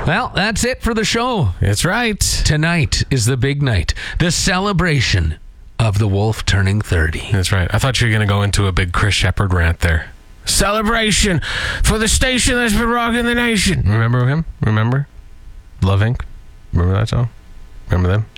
Well, that's it for the show. That's right. Tonight is the big night. The celebration of the Wolf turning 30. That's right. I thought you were going to go into a big Chris Shepard rant there. Celebration for the station that's been rocking the nation. Remember him? Remember? Love Inc.? Remember that song? Remember them?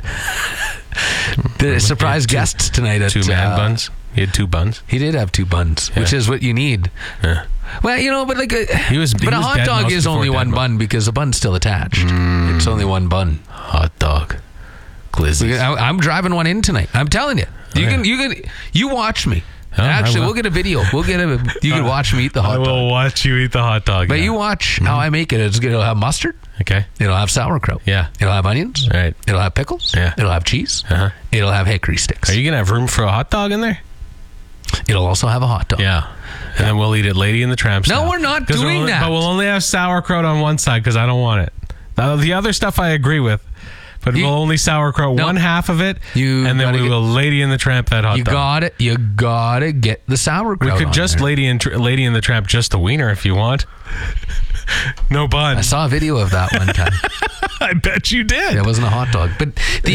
The surprise guests tonight at... 2 man buns. He had 2 buns. He did have 2 buns, which is what you need. Yeah. Well, but like a hot dead dog most is before only dead one most. bun because the bun's still attached. It's only one bun. Hot dog. Glizzy. I'm driving one in tonight. I'm telling you. You watch me. Oh, Actually, we'll get a video. You can watch me eat the hot dog. I will watch you eat the hot dog. But you watch how I make it. It'll have mustard. Okay. It'll have sauerkraut. Yeah. It'll have onions. Right. It'll have pickles. Yeah. It'll have cheese. Uh-huh. It'll have hickory sticks. Are you going to have room for a hot dog in there? It'll also have a hot dog. Yeah. And then we'll eat it Lady in the Tramp style. No, we're not doing that. But we'll only have sauerkraut on one side because I don't want it. The other stuff I agree with. But we'll only sauerkraut one half of it, and then we will Lady in the Tramp that hot dog. You gotta get the sauerkraut. We could just Lady in the Tramp just the wiener if you want. No bun. I saw a video of that one time. I bet you did. It wasn't a hot dog, but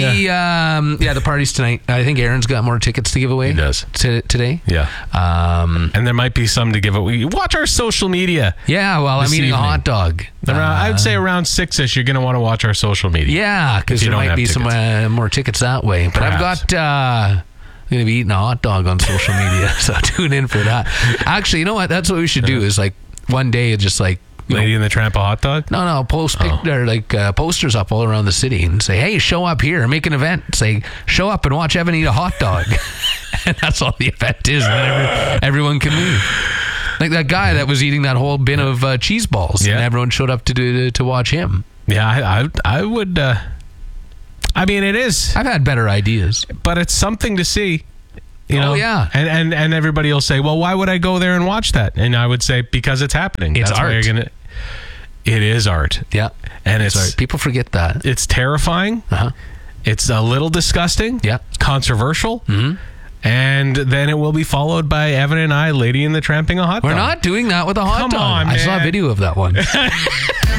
the party's tonight. I think Aaron's got more tickets to give away. He does today. Yeah. And there might be some to give away. Watch our social media. Yeah. Well, I'm eating a hot dog. I would say around 6ish. You're going to want to watch our social media. Yeah, because there might be some more tickets that way. But Perhaps. I've got. I'm going to be eating a hot dog on social media, so tune in for that. Actually, you know what? That's what we should do. Is like one day, it's just like. Lady in the Tramp a hot dog? No, posters up all around the city and say, hey, show up here, make an event. Say, show up and watch Evan eat a hot dog. And that's all the event is. And everyone can leave. Like that guy that was eating that whole bin of cheese balls. And everyone showed up to watch him. Yeah, I would... I mean, it is. I've had better ideas. But it's something to see. You know? Yeah. And everybody will say, well, why would I go there and watch that? And I would say, because it's happening. It's art. It is art. Yeah. And it's art. People forget that. It's terrifying. Uh-huh. It's a little disgusting. Yeah. Controversial. Mm-hmm. And then it will be followed by Evan and I, Lady in the Tramping a hot dog. We're not doing that with a hot dog. Come on, man. I saw a video of that one.